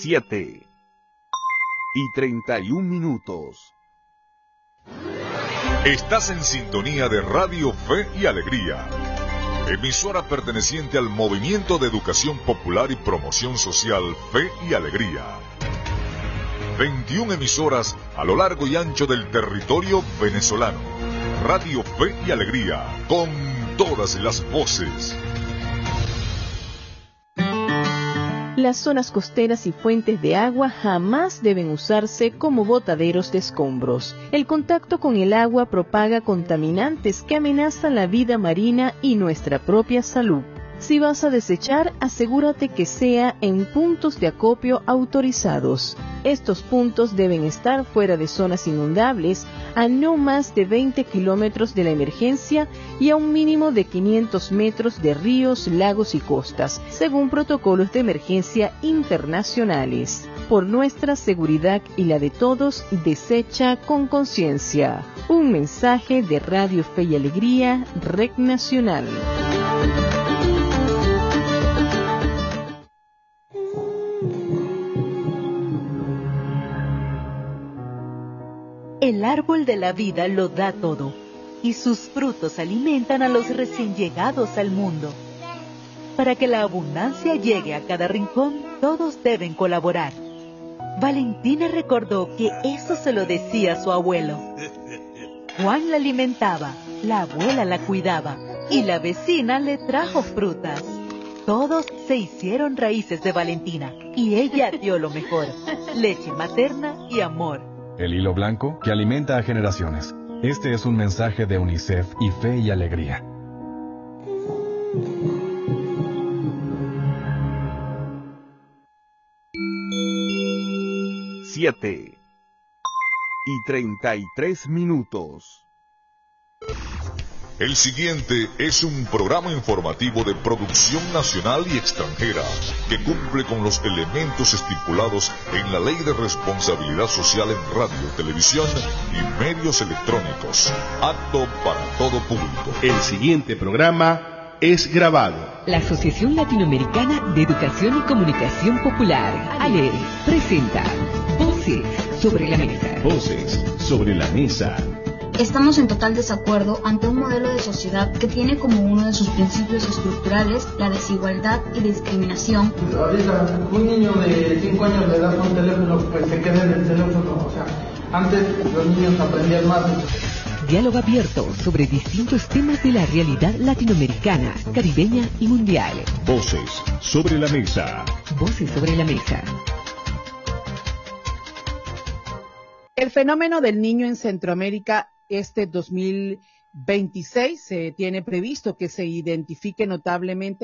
7:31. Estás en sintonía de Radio Fe y Alegría, emisora perteneciente al Movimiento de Educación Popular y Promoción Social Fe y Alegría. 21 emisoras a lo largo y ancho del territorio venezolano. Radio Fe y Alegría, con todas las voces. Las zonas costeras y fuentes de agua jamás deben usarse como botaderos de escombros. El contacto con el agua propaga contaminantes que amenazan la vida marina y nuestra propia salud. Si vas a desechar, asegúrate que sea en puntos de acopio autorizados. Estos puntos deben estar fuera de zonas inundables, a no más de 20 kilómetros de la emergencia y a un mínimo de 500 metros de ríos, lagos y costas, según protocolos de emergencia internacionales. Por nuestra seguridad y la de todos, desecha con conciencia. Un mensaje de Radio Fe y Alegría, Red Nacional. El árbol de la vida lo da todo, y sus frutos alimentan a los recién llegados al mundo. Para que la abundancia llegue a cada rincón, todos deben colaborar. Valentina recordó que eso se lo decía su abuelo. Juan la alimentaba, la abuela la cuidaba, y la vecina le trajo frutas. Todos se hicieron raíces de Valentina, y ella dio lo mejor, leche materna y amor. El hilo blanco que alimenta a generaciones. Este es un mensaje de UNICEF y Fe y Alegría. Siete y 33 minutos. El siguiente es un programa informativo de producción nacional y extranjera que cumple con los elementos estipulados en la Ley de Responsabilidad Social en Radio, Televisión y Medios Electrónicos. Apto para todo público. El siguiente programa es grabado. La Asociación Latinoamericana de Educación y Comunicación Popular, ALER, presenta Voces sobre la Mesa. Voces sobre la Mesa. Estamos en total desacuerdo ante un modelo de sociedad que tiene como uno de sus principios estructurales la desigualdad y discriminación. Ahorita un niño de 5 años le das un teléfono, pues se queda en el teléfono. O sea, antes los niños aprendían más. Diálogo abierto sobre distintos temas de la realidad latinoamericana, caribeña y mundial. Voces sobre la Mesa. Voces sobre la Mesa. El fenómeno del niño en Centroamérica, este 2026 se tiene previsto que se intensifique notablemente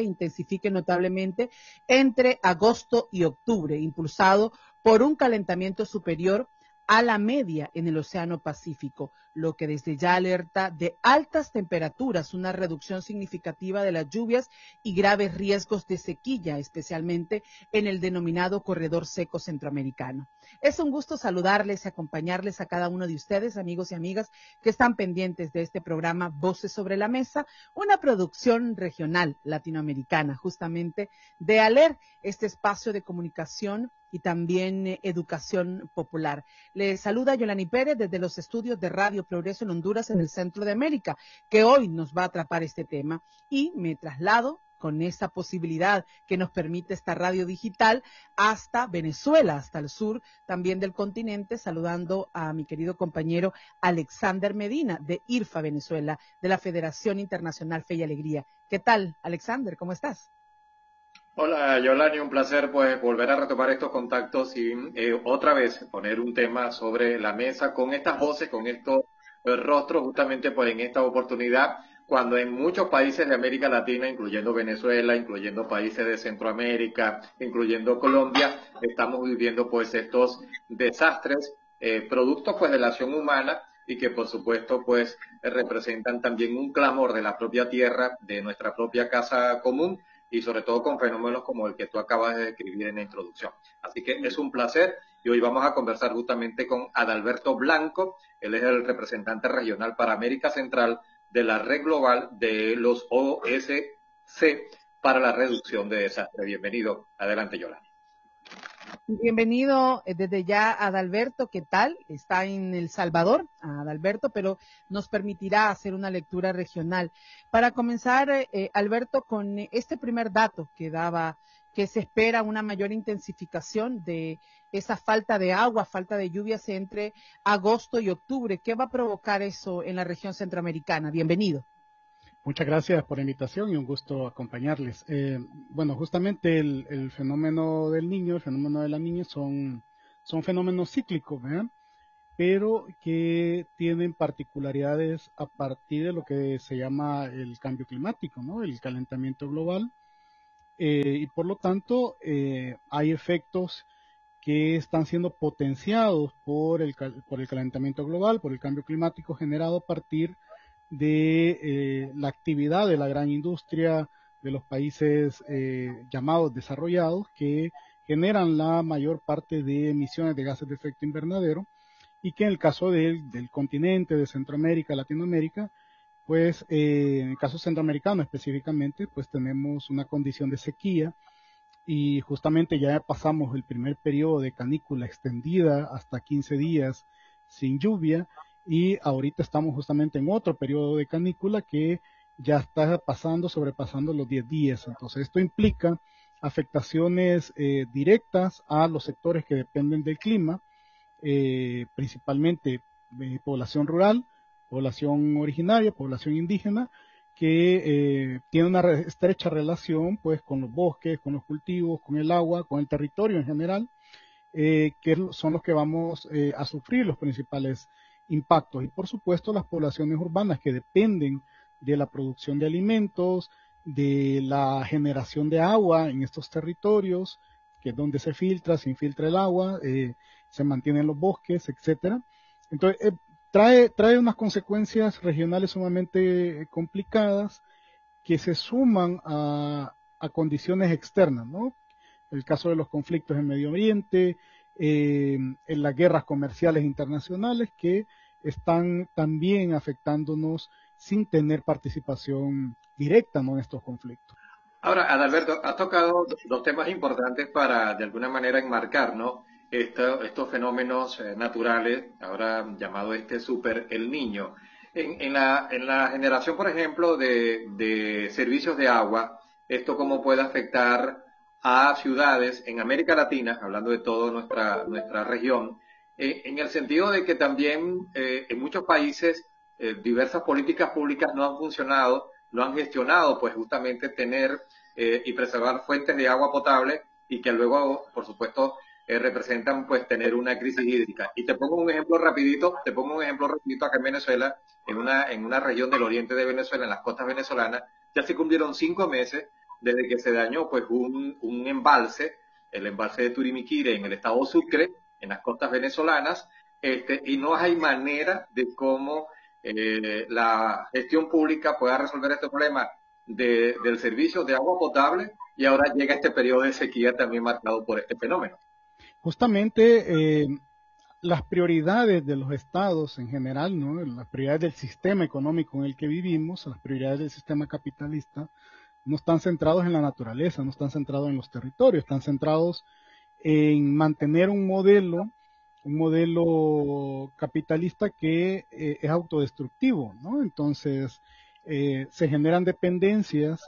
entre agosto y octubre, impulsado por un calentamiento superior a la media en el Océano Pacífico, lo que desde ya alerta de altas temperaturas, una reducción significativa de las lluvias y graves riesgos de sequía, especialmente en el denominado corredor seco centroamericano. Es un gusto saludarles y acompañarles a cada uno de ustedes, amigos y amigas, que están pendientes de este programa Voces sobre la Mesa, una producción regional latinoamericana, justamente de ALER, este espacio de comunicación y también educación popular. Les saluda Yolani Pérez desde los estudios de Radio Progreso en Honduras, en el centro de América, que hoy nos va a atrapar este tema, y me traslado con esa posibilidad que nos permite esta radio digital hasta Venezuela, hasta el sur también del continente, saludando a mi querido compañero Alexander Medina de IRFA Venezuela, de la Federación Internacional Fe y Alegría. ¿Qué tal, Alexander? ¿Cómo estás? Hola, Yolani, un placer pues volver a retomar estos contactos y otra vez poner un tema sobre la mesa con estas voces, con estos rostros, justamente pues en esta oportunidad, cuando en muchos países de América Latina, incluyendo Venezuela, incluyendo países de Centroamérica, incluyendo Colombia, estamos viviendo pues estos desastres, productos pues de la acción humana y que por supuesto pues representan también un clamor de la propia tierra, de nuestra propia casa común, y sobre todo con fenómenos como el que tú acabas de describir en la introducción. Así que es un placer y hoy vamos a conversar justamente con Adalberto Blanco. Él es el representante regional para América Central de la Red Global de los OSC para la reducción de desastres. Bienvenido. Adelante, Yolanda. Bienvenido desde ya a Adalberto, ¿qué tal? Está en El Salvador, Adalberto, pero nos permitirá hacer una lectura regional. Para comenzar, Alberto, con este primer dato que daba, que se espera una mayor intensificación de esa falta de agua, falta de lluvias entre agosto y octubre. ¿Qué va a provocar eso en la región centroamericana? Bienvenido. Muchas gracias por la invitación y un gusto acompañarles. Bueno, justamente el fenómeno del niño, el fenómeno de la niña son fenómenos cíclicos, ¿verdad? Pero que tienen particularidades a partir de lo que se llama el cambio climático, ¿no? El calentamiento global. Y por lo tanto, hay efectos que están siendo potenciados por el calentamiento global, por el cambio climático generado a partir de la actividad de la gran industria de los países llamados desarrollados, que generan la mayor parte de emisiones de gases de efecto invernadero, y que en el caso del continente de Centroamérica, Latinoamérica, pues en el caso centroamericano específicamente, pues tenemos una condición de sequía, y justamente ya pasamos el primer periodo de canícula extendida hasta 15 días sin lluvia, y ahorita estamos justamente en otro periodo de canícula que ya está sobrepasando los 10 días. Entonces esto implica afectaciones directas a los sectores que dependen del clima, principalmente población rural, población originaria, población indígena, que tiene una estrecha relación pues con los bosques, con los cultivos, con el agua, con el territorio en general, que son los que vamos a sufrir los principales impactos. Y por supuesto las poblaciones urbanas que dependen de la producción de alimentos, de la generación de agua en estos territorios, que es donde se infiltra el agua, se mantienen los bosques, etcétera. Entonces trae unas consecuencias regionales sumamente complicadas que se suman a condiciones externas, ¿no? El caso de los conflictos en Medio Oriente, en las guerras comerciales internacionales que están también afectándonos sin tener participación directa, ¿no?, en estos conflictos. Ahora, Adalberto, has tocado dos temas importantes para de alguna manera enmarcar, ¿no?, estos fenómenos naturales, ahora llamado super El Niño. En la generación, por ejemplo, de servicios de agua, ¿esto cómo puede afectar a ciudades en América Latina, hablando de toda nuestra región, en el sentido de que también en muchos países diversas políticas públicas no han funcionado, no han gestionado pues justamente tener y preservar fuentes de agua potable, y que luego, por supuesto, representan pues tener una crisis hídrica? Y te pongo un ejemplo rapidito acá en Venezuela, en una región del oriente de Venezuela, en las costas venezolanas. Ya se cumplieron 5 meses desde que se dañó pues un embalse, el embalse de Turimiquire en el estado Sucre, en las costas venezolanas, y no hay manera de cómo la gestión pública pueda resolver este problema del servicio de agua potable, y ahora llega este periodo de sequía también marcado por este fenómeno. Justamente las prioridades de los estados en general, ¿no?, las prioridades del sistema económico en el que vivimos, las prioridades del sistema capitalista, no están centrados en la naturaleza, no están centrados en los territorios, están centrados en mantener un modelo capitalista que es autodestructivo, ¿no? Entonces se generan dependencias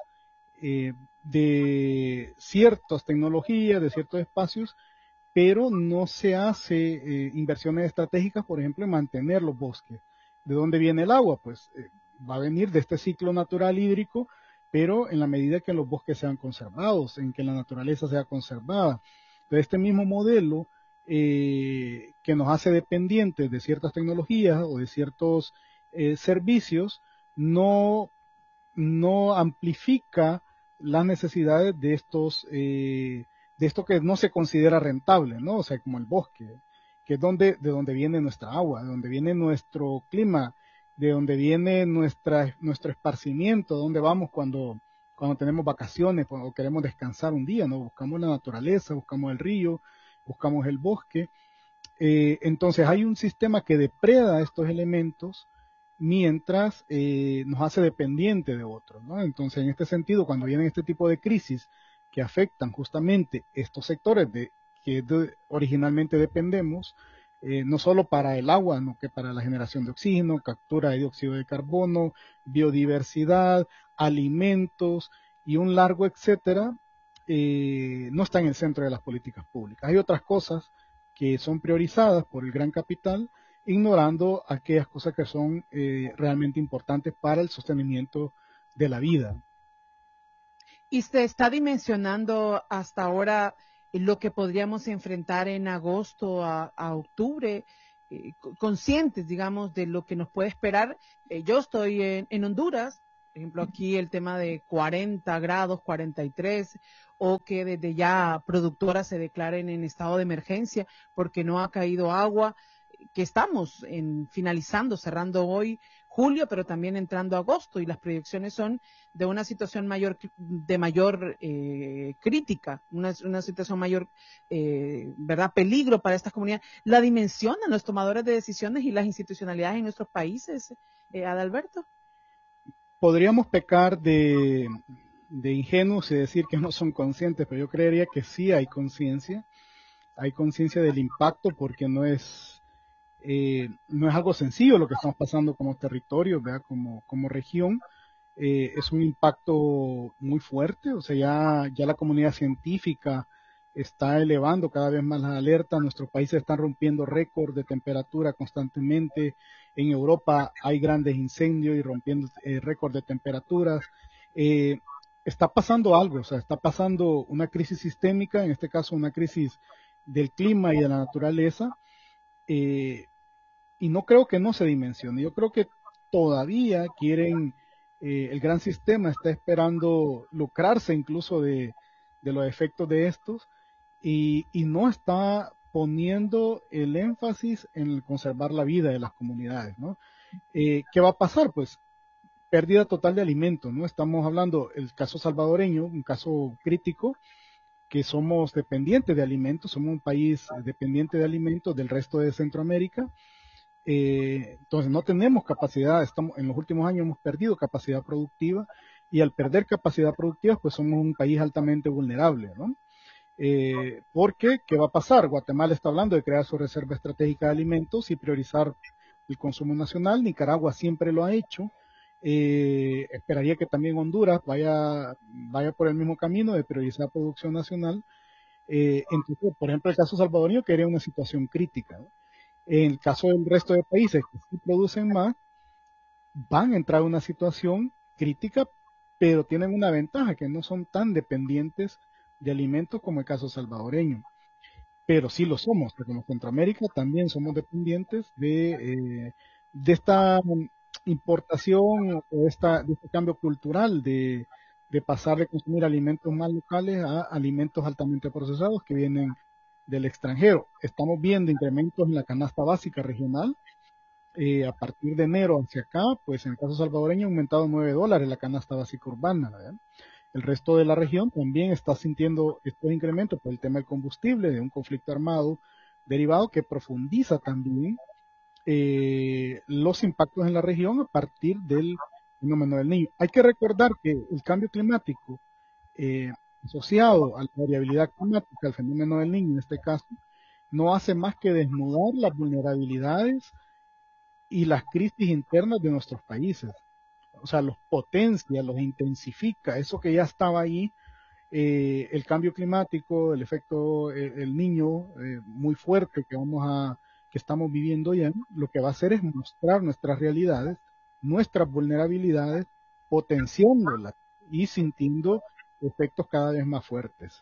de ciertas tecnologías, de ciertos espacios, pero no se hace inversiones estratégicas, por ejemplo, en mantener los bosques. ¿De dónde viene el agua? Pues va a venir de este ciclo natural hídrico, pero en la medida que los bosques sean conservados, en que la naturaleza sea conservada. De este mismo modelo que nos hace dependientes de ciertas tecnologías o de ciertos servicios, no amplifica las necesidades de esto que no se considera rentable, ¿no? O sea, como el bosque, que es de donde viene nuestra agua, de donde viene nuestro clima, de donde viene nuestro esparcimiento, de donde vamos cuando tenemos vacaciones, cuando queremos descansar un día, ¿no? Buscamos la naturaleza, buscamos el río, buscamos el bosque. Entonces hay un sistema que depreda estos elementos mientras nos hace dependiente de otros, ¿no? Entonces, en este sentido, cuando vienen este tipo de crisis que afectan justamente estos sectores que originalmente dependemos, no solo para el agua, sino que para la generación de oxígeno, captura de dióxido de carbono, biodiversidad, alimentos y un largo etcétera, no está en el centro de las políticas públicas. Hay otras cosas que son priorizadas por el gran capital, ignorando aquellas cosas que son realmente importantes para el sostenimiento de la vida. Y se está dimensionando hasta ahora lo que podríamos enfrentar en agosto a octubre, conscientes, digamos, de lo que nos puede esperar. Yo estoy en Honduras, por ejemplo, aquí el tema de 40 grados, 43, o que desde ya productoras se declaren en estado de emergencia porque no ha caído agua, que estamos finalizando, cerrando hoy julio, pero también entrando agosto, y las proyecciones son de una situación mayor crítica, una situación mayor, ¿verdad?, peligro para estas comunidades. La dimensionan los tomadores de decisiones y las institucionalidades en nuestros países, Adalberto. Podríamos pecar de ingenuos y decir que no son conscientes, pero yo creería que sí hay conciencia del impacto, porque no es algo sencillo lo que estamos pasando como territorio, ¿verdad? Como región. Es un impacto muy fuerte, o sea, ya la comunidad científica está elevando cada vez más las alertas. Nuestros países están rompiendo récords de temperatura constantemente. En Europa hay grandes incendios y rompiendo récords de temperaturas. Está pasando algo, o sea, está pasando una crisis sistémica, en este caso una crisis del clima y de la naturaleza. Y no creo que no se dimensione. Yo creo que todavía quieren, el gran sistema está esperando lucrarse incluso de los efectos de estos, y no está poniendo el énfasis en el conservar la vida de las comunidades, ¿no? ¿Qué va a pasar? Pues pérdida total de alimentos, ¿no? Estamos hablando, el caso salvadoreño, un caso crítico, que somos dependientes de alimentos, somos un país dependiente de alimentos del resto de Centroamérica. Entonces no tenemos capacidad, en los últimos años hemos perdido capacidad productiva, y al perder capacidad productiva pues somos un país altamente vulnerable, ¿no? Porque, ¿qué va a pasar? Guatemala está hablando de crear su reserva estratégica de alimentos y priorizar el consumo nacional. Nicaragua siempre lo ha hecho. Esperaría que también Honduras vaya por el mismo camino de priorizar producción nacional. Entonces, por ejemplo, el caso salvadoreño quedaría una situación crítica, ¿no? En el caso del resto de países que sí producen más, van a entrar en una situación crítica, pero tienen una ventaja, que no son tan dependientes de alimentos como el caso salvadoreño. Pero sí lo somos, porque en Centroamérica también somos dependientes de esta importación o de este cambio cultural de pasar de consumir alimentos más locales a alimentos altamente procesados que vienen del extranjero. Estamos viendo incrementos en la canasta básica regional. A partir de enero hacia acá, pues en el caso salvadoreño ha aumentado $9 la canasta básica urbana, ¿verdad? El resto de la región también está sintiendo estos incrementos por el tema del combustible, de un conflicto armado derivado que profundiza también los impactos en la región a partir del fenómeno del Niño. Hay que recordar que el cambio climático asociado a la variabilidad climática, al fenómeno del Niño en este caso, no hace más que desnudar las vulnerabilidades y las crisis internas de nuestros países. O sea, los potencia, los intensifica, eso que ya estaba ahí, el cambio climático, el efecto el Niño muy fuerte que estamos viviendo ya, lo que va a hacer es mostrar nuestras realidades, nuestras vulnerabilidades, potenciándolas y sintiendo efectos cada vez más fuertes.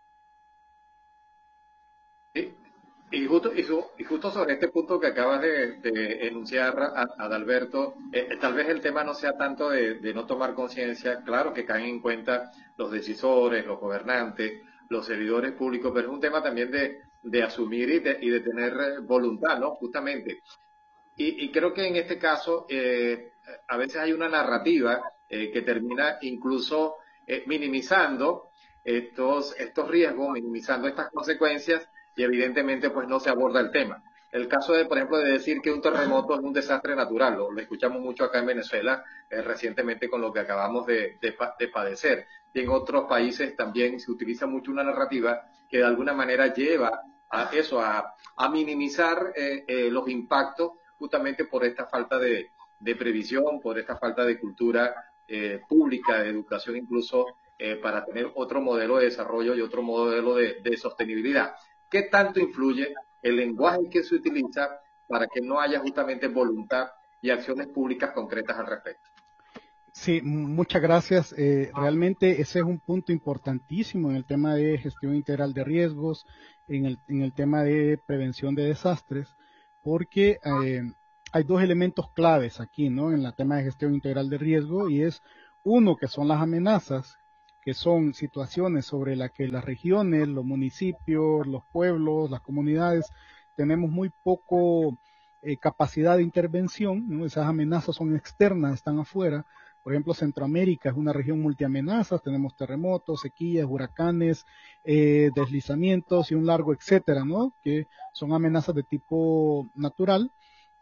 Sí. Y justo sobre este punto que acabas de enunciar, Adalberto, tal vez el tema no sea tanto de no tomar conciencia, claro que caen en cuenta los decisores, los gobernantes, los servidores públicos, pero es un tema también de asumir y de tener voluntad, ¿no? Justamente. Y creo que en este caso a veces hay una narrativa que termina incluso minimizando estos riesgos, minimizando estas consecuencias, y evidentemente pues no se aborda el tema. El caso de, por ejemplo, de decir que un terremoto es un desastre natural, lo escuchamos mucho acá en Venezuela recientemente con lo que acabamos de padecer. Y en otros países también se utiliza mucho una narrativa que de alguna manera lleva a eso, a minimizar los impactos justamente por esta falta de previsión, por esta falta de cultura pública, de educación incluso, para tener otro modelo de desarrollo y otro modelo de sostenibilidad. ¿Qué tanto influye el lenguaje que se utiliza para que no haya justamente voluntad y acciones públicas concretas al respecto? Sí, muchas gracias. Realmente ese es un punto importantísimo en el tema de gestión integral de riesgos, en el tema de prevención de desastres, porque hay dos elementos claves aquí, ¿no? En el tema de gestión integral de riesgo, y es uno que son las amenazas, que son situaciones sobre las que las regiones, los municipios, los pueblos, las comunidades, tenemos muy poco capacidad de intervención, ¿no? Esas amenazas son externas, están afuera. Por ejemplo, Centroamérica es una región multiamenazas, tenemos terremotos, sequías, huracanes, deslizamientos y un largo etcétera, ¿no? Que son amenazas de tipo natural.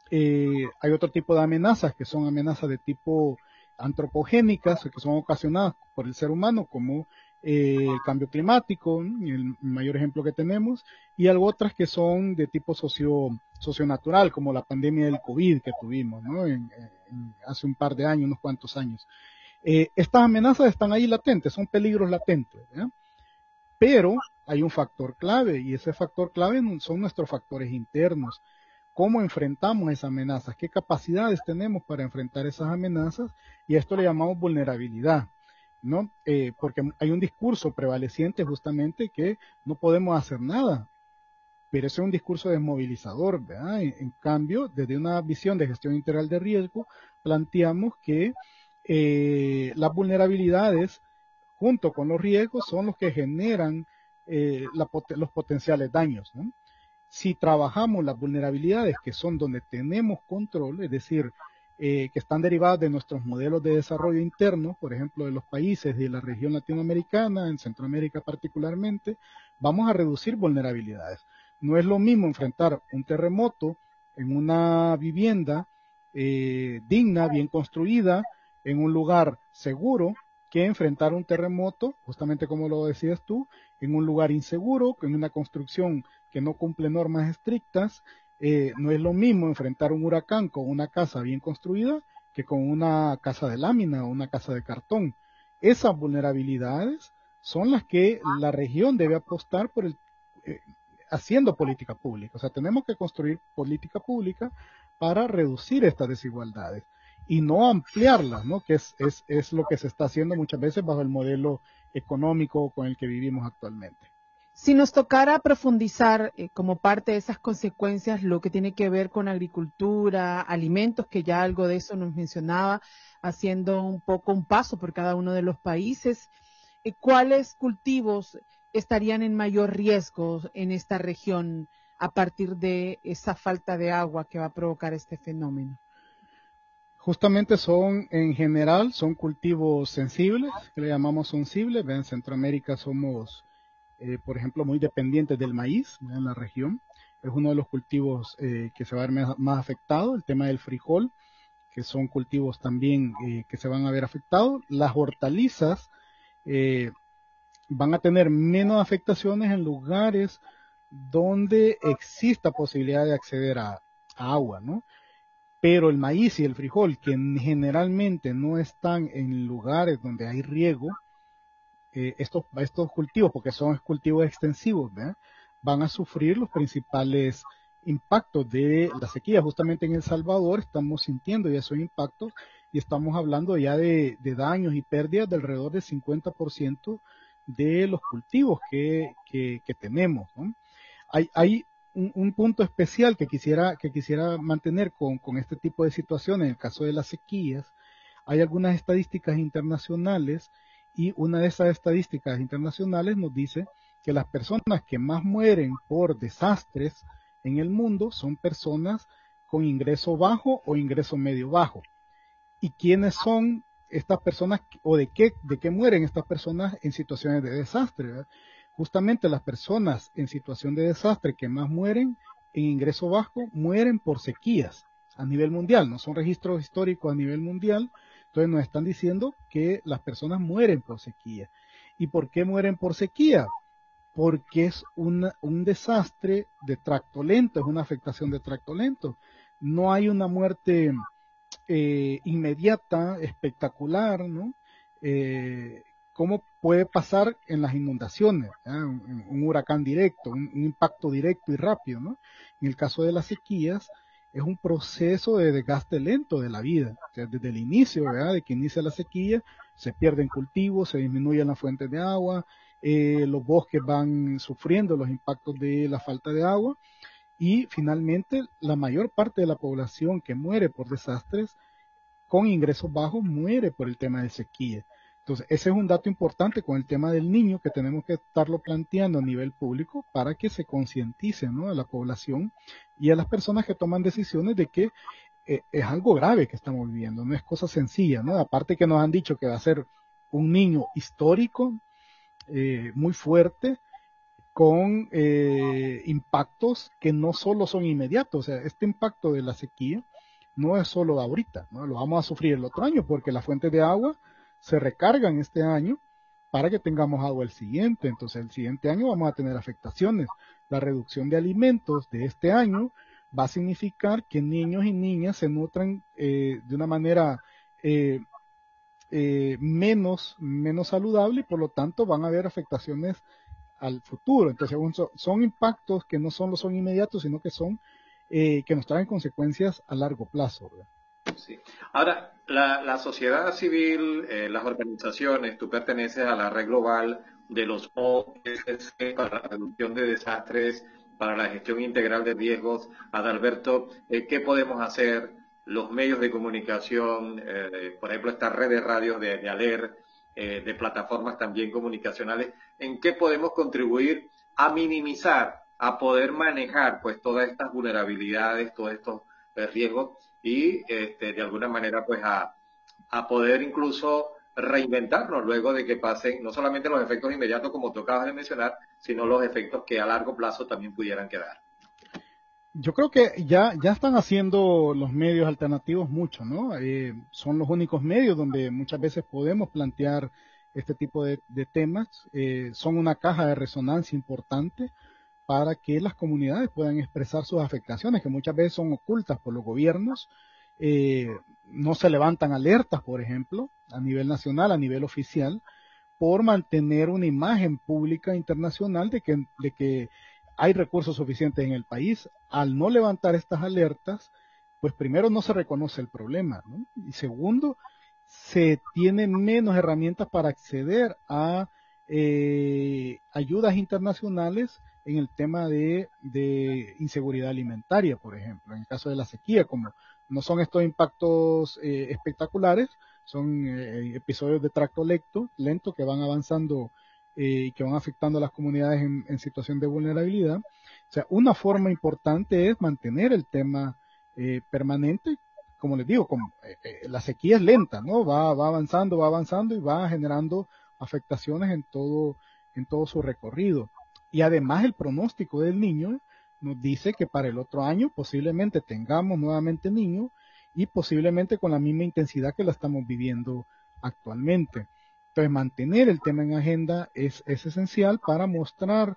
Hay otro tipo de amenazas que son amenazas de tipo antropogénicas, que son ocasionadas por el ser humano, como el cambio climático, el mayor ejemplo que tenemos, y algo otras que son de tipo socionatural, como la pandemia del COVID que tuvimos, ¿no? Hace un par de años, unos cuantos años. Estas amenazas están ahí latentes, son peligros latentes, ¿ya? Pero hay un factor clave, y ese factor clave son nuestros factores internos. ¿Cómo enfrentamos esas amenazas? ¿Qué capacidades tenemos para enfrentar esas amenazas? Y a esto le llamamos vulnerabilidad, ¿no? Porque hay un discurso prevaleciente justamente que no podemos hacer nada, pero ese es un discurso desmovilizador, ¿verdad? En cambio, desde una visión de gestión integral de riesgo, planteamos que las vulnerabilidades, junto con los riesgos, son los que generan los potenciales daños, ¿no? Si trabajamos las vulnerabilidades, que son donde tenemos control, es decir, que están derivadas de nuestros modelos de desarrollo interno, por ejemplo, de los países de la región latinoamericana, en Centroamérica particularmente, vamos a reducir vulnerabilidades. No es lo mismo enfrentar un terremoto en una vivienda digna, bien construida, en un lugar seguro, que enfrentar un terremoto, justamente como lo decías tú, en un lugar inseguro, en una construcción que no cumple normas estrictas. No es lo mismo enfrentar un huracán con una casa bien construida que con una casa de lámina o una casa de cartón. Esas vulnerabilidades son las que la región debe apostar por haciendo política pública. O sea, tenemos que construir política pública para reducir estas desigualdades y no ampliarlas, ¿no? Que es lo que se está haciendo muchas veces bajo el modelo económico con el que vivimos actualmente. Si nos tocara profundizar como parte de esas consecuencias lo que tiene que ver con agricultura, alimentos, que ya algo de eso nos mencionaba, haciendo un poco un paso por cada uno de los países, ¿cuáles cultivos estarían en mayor riesgo en esta región a partir de esa falta de agua que va a provocar este fenómeno? Justamente en general, son cultivos sensibles, que le llamamos sensibles. En Centroamérica somos, por ejemplo, muy dependientes del maíz, en la región. Es uno de los cultivos que se va a ver más afectado. El tema del frijol, que son cultivos también que se van a ver afectados. Las hortalizas van a tener menos afectaciones en lugares donde exista posibilidad de acceder a agua, ¿no? Pero el maíz y el frijol, que generalmente no están en lugares donde hay riego, estos cultivos, porque son cultivos extensivos, ¿verdad?, van a sufrir los principales impactos de la sequía. Justamente en El Salvador estamos sintiendo ya esos impactos y estamos hablando ya de daños y pérdidas de alrededor del 50% de los cultivos que tenemos, ¿no? Hay un punto especial que quisiera mantener con este tipo de situaciones. En el caso de las sequías, hay algunas estadísticas internacionales, y una de esas estadísticas internacionales nos dice que las personas que más mueren por desastres en el mundo son personas con ingreso bajo o ingreso medio bajo. ¿Y quiénes son estas personas, o de qué mueren estas personas en situaciones de desastre, ¿verdad? Justamente las personas en situación de desastre que más mueren en ingreso bajo mueren por sequías a nivel mundial, no son registros históricos a nivel mundial, entonces nos están diciendo que las personas mueren por sequía. ¿Y por qué mueren por sequía? Porque es un desastre de tracto lento, es una afectación de tracto lento. No hay una muerte inmediata, espectacular, ¿no? ¿Cómo puede pasar en las inundaciones? Un huracán directo, un impacto directo y rápido, ¿no? En el caso de las sequías, es un proceso de desgaste lento de la vida. O sea, desde el inicio, ¿verdad? De que inicia la sequía, se pierden cultivos, se disminuyen las fuentes de agua, los bosques van sufriendo los impactos de la falta de agua, y finalmente la mayor parte de la población que muere por desastres con ingresos bajos muere por el tema de sequía. Entonces, ese es un dato importante con el tema del niño que tenemos que estarlo planteando a nivel público para que se concientice, ¿no?, a la población y a las personas que toman decisiones de que es algo grave que estamos viviendo, no es cosa sencilla, ¿no? Aparte que nos han dicho que va a ser un niño histórico, muy fuerte, con impactos que no solo son inmediatos. O sea, este impacto de la sequía no es solo de ahorita, ¿no? Lo vamos a sufrir el otro año porque las fuentes de agua se recargan este año para que tengamos agua el siguiente. Entonces el siguiente año vamos a tener afectaciones. La reducción de alimentos de este año va a significar que niños y niñas se nutran de una manera menos saludable, y por lo tanto van a haber afectaciones al futuro. Entonces son impactos que no solo son inmediatos, sino que son que nos traen consecuencias a largo plazo, ¿verdad? Sí. Ahora, la sociedad civil, las organizaciones, tú perteneces a la red global de los OSC para la reducción de desastres, para la gestión integral de riesgos. Adalberto, ¿qué podemos hacer? Los medios de comunicación, por ejemplo, esta red de radios de ALER, de plataformas también comunicacionales, ¿en qué podemos contribuir a minimizar, a poder manejar pues todas estas vulnerabilidades, todos estos riesgos y de alguna manera pues a poder incluso reinventarnos luego de que pasen no solamente los efectos inmediatos como tú acabas de mencionar, sino los efectos que a largo plazo también pudieran quedar? Yo creo que ya están haciendo los medios alternativos mucho, ¿no? Son los únicos medios donde muchas veces podemos plantear este tipo de temas. Son una caja de resonancia importante para que las comunidades puedan expresar sus afectaciones, que muchas veces son ocultas por los gobiernos. No se levantan alertas, por ejemplo, a nivel nacional, a nivel oficial, por mantener una imagen pública internacional de que hay recursos suficientes en el país. Al no levantar estas alertas, pues primero no se reconoce el problema, ¿no? Y segundo, se tienen menos herramientas para acceder a ayudas internacionales en el tema de inseguridad alimentaria, por ejemplo. En el caso de la sequía, como no son estos impactos espectaculares, son episodios de tracto lento que van avanzando y que van afectando a las comunidades en situación de vulnerabilidad. O sea, una forma importante es mantener el tema permanente. Como les digo, la sequía es lenta, ¿no? Va avanzando y va generando afectaciones en todo su recorrido. Y además el pronóstico del niño nos dice que para el otro año posiblemente tengamos nuevamente niños y posiblemente con la misma intensidad que la estamos viviendo actualmente. Entonces, mantener el tema en agenda es esencial para mostrar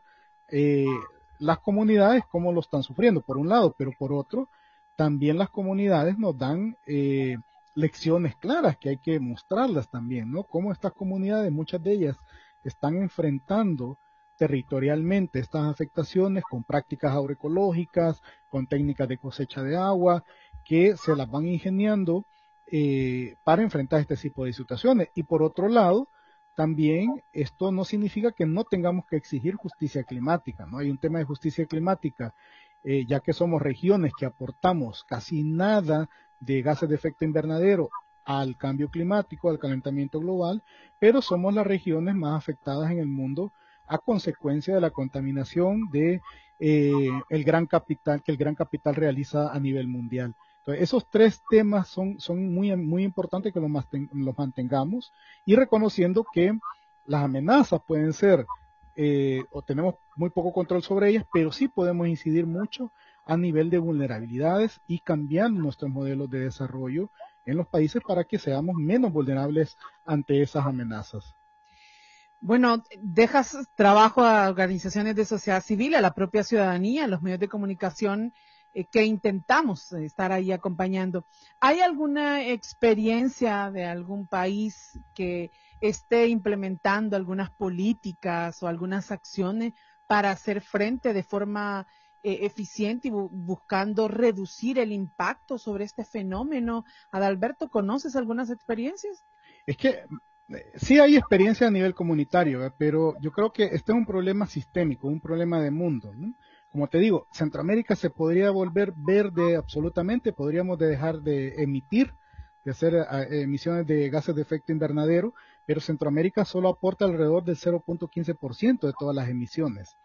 las comunidades cómo lo están sufriendo, por un lado, pero por otro, también las comunidades nos dan lecciones claras que hay que mostrarlas también, ¿no? Cómo estas comunidades, muchas de ellas, están enfrentando territorialmente estas afectaciones con prácticas agroecológicas, con técnicas de cosecha de agua, que se las van ingeniando para enfrentar este tipo de situaciones. Y por otro lado, también esto no significa que no tengamos que exigir justicia climática, ¿no? Hay un tema de justicia climática, ya que somos regiones que aportamos casi nada de gases de efecto invernadero al cambio climático, al calentamiento global, pero somos las regiones más afectadas en el mundo a consecuencia de la contaminación de el gran capital que el gran capital realiza a nivel mundial. Entonces, esos tres temas son muy importantes que los mantengamos y reconociendo que las amenazas pueden ser o tenemos muy poco control sobre ellas, pero sí podemos incidir mucho a nivel de vulnerabilidades y cambiando nuestros modelos de desarrollo en los países para que seamos menos vulnerables ante esas amenazas. Bueno, dejas trabajo a organizaciones de sociedad civil, a la propia ciudadanía, a los medios de comunicación que intentamos estar ahí acompañando. ¿Hay alguna experiencia de algún país que esté implementando algunas políticas o algunas acciones para hacer frente de forma eficiente y buscando reducir el impacto sobre este fenómeno? Adalberto, ¿conoces algunas experiencias? Es que sí hay experiencia a nivel comunitario, pero yo creo que este es un problema sistémico, un problema de mundo, ¿no? Como te digo, Centroamérica se podría volver verde absolutamente, podríamos dejar de emitir, de hacer emisiones de gases de efecto invernadero, pero Centroamérica solo aporta alrededor del 0.15% de todas las emisiones.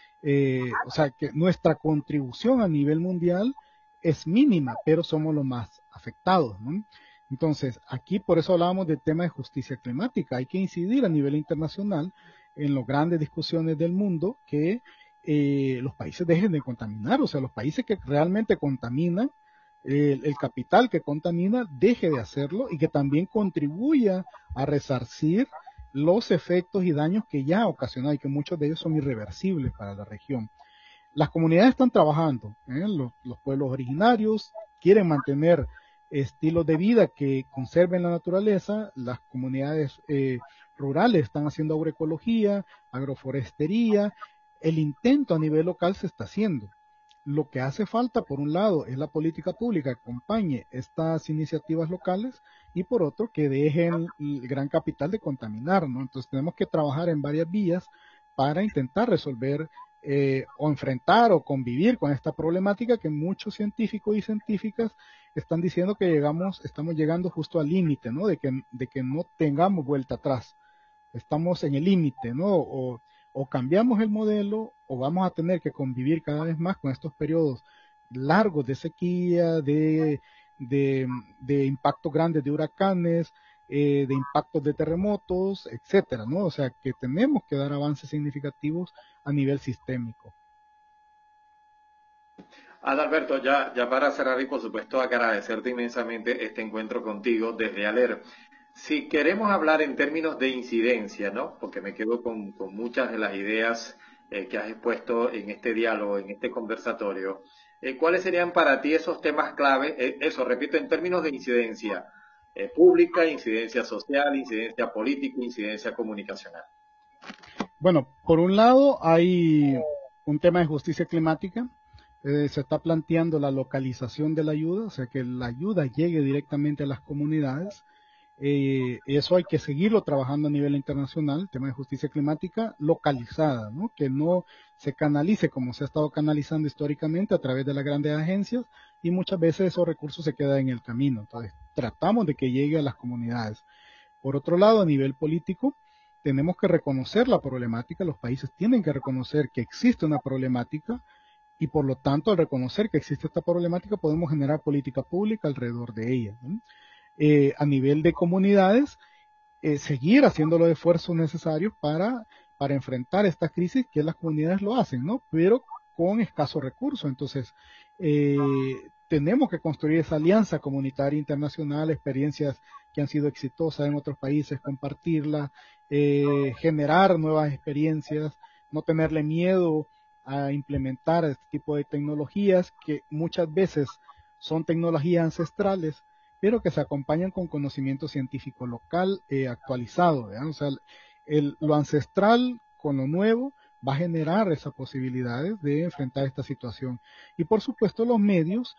O sea que nuestra contribución a nivel mundial es mínima, pero somos los más afectados, ¿no? Entonces, aquí por eso hablábamos del tema de justicia climática. Hay que incidir a nivel internacional en las grandes discusiones del mundo que los países dejen de contaminar, o sea, los países que realmente contaminan, el capital que contamina, deje de hacerlo y que también contribuya a resarcir los efectos y daños que ya ha ocasionado y que muchos de ellos son irreversibles para la región. Las comunidades están trabajando, los pueblos originarios quieren mantener estilos de vida que conserven la naturaleza, las comunidades rurales están haciendo agroecología, agroforestería, el intento a nivel local se está haciendo. Lo que hace falta, por un lado, es la política pública que acompañe estas iniciativas locales y por otro, que dejen el gran capital de contaminar, ¿no? Entonces tenemos que trabajar en varias vías para intentar resolver o enfrentar o convivir con esta problemática que muchos científicos y científicas están diciendo que estamos llegando justo al límite, ¿no? De que no tengamos vuelta atrás. Estamos en el límite, ¿no? O cambiamos el modelo o vamos a tener que convivir cada vez más con estos periodos largos de sequía, de impactos grandes de huracanes, de impactos de terremotos, etcétera, ¿no? O sea que tenemos que dar avances significativos a nivel sistémico. Adalberto, ya para cerrar y por supuesto agradecerte inmensamente este encuentro contigo desde ALER. Si queremos hablar en términos de incidencia, ¿no? Porque me quedo con muchas de las ideas que has expuesto en este diálogo, en este conversatorio. ¿Cuáles serían para ti esos temas clave? Eso, repito, en términos de incidencia pública, incidencia social, incidencia política, incidencia comunicacional. Bueno, por un lado hay un tema de justicia climática. Se está planteando la localización de la ayuda, o sea que la ayuda llegue directamente a las comunidades. Eso hay que seguirlo trabajando a nivel internacional, el tema de justicia climática localizada, ¿no? Que no se canalice como se ha estado canalizando históricamente a través de las grandes agencias y muchas veces esos recursos se quedan en el camino. Entonces, tratamos de que llegue a las comunidades. Por otro lado, a nivel político, tenemos que reconocer la problemática, los países tienen que reconocer que existe una problemática y por lo tanto, al reconocer que existe esta problemática, podemos generar política pública alrededor de ella, ¿no? A nivel de comunidades, seguir haciendo los esfuerzos necesarios para enfrentar esta crisis, que las comunidades lo hacen, ¿no? Pero con escasos recursos. Entonces, tenemos que construir esa alianza comunitaria internacional, experiencias que han sido exitosas en otros países, compartirlas, generar nuevas experiencias, no tenerle miedo a implementar este tipo de tecnologías que muchas veces son tecnologías ancestrales, pero que se acompañan con conocimiento científico local actualizado, ¿verdad? O sea, lo ancestral con lo nuevo va a generar esas posibilidades de enfrentar esta situación. Y por supuesto los medios,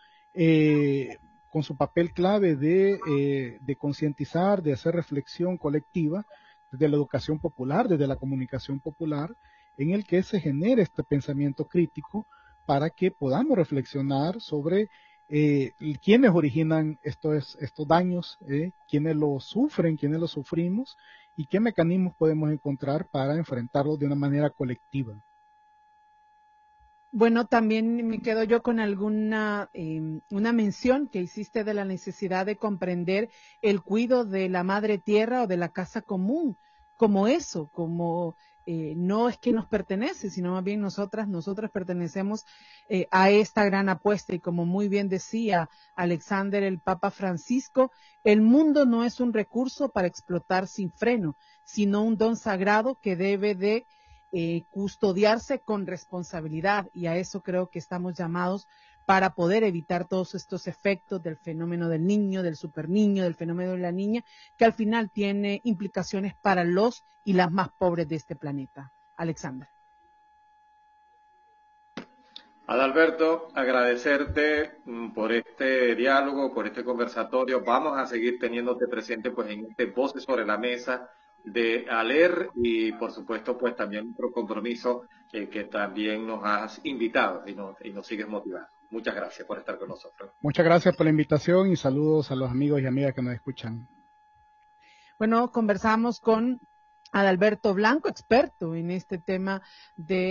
con su papel clave de concientizar, de hacer reflexión colectiva, desde la educación popular, desde la comunicación popular, en el que se genere este pensamiento crítico para que podamos reflexionar sobre quiénes originan estos daños, quiénes los sufren, quiénes los sufrimos y qué mecanismos podemos encontrar para enfrentarlos de una manera colectiva. Bueno, también me quedo yo con alguna una mención que hiciste de la necesidad de comprender el cuidado de la madre tierra o de la casa común, como eso, como no es que nos pertenece, sino más bien nosotras pertenecemos a esta gran apuesta. Y como muy bien decía Alexander, el Papa Francisco, el mundo no es un recurso para explotar sin freno, sino un don sagrado que debe de custodiarse con responsabilidad, y a eso creo que estamos llamados para poder evitar todos estos efectos del fenómeno del niño, del superniño, del fenómeno de la niña, que al final tiene implicaciones para los y las más pobres de este planeta. Alexander. Adalberto, agradecerte por este diálogo, por este conversatorio. Vamos a seguir teniéndote presente pues en este Voces sobre la Mesa de ALER, y por supuesto pues también otro compromiso que también nos has invitado y nos sigues motivando. Muchas gracias por estar con nosotros. Muchas gracias por la invitación y saludos a los amigos y amigas que nos escuchan. Bueno, conversamos con Adalberto Blanco, experto en este tema de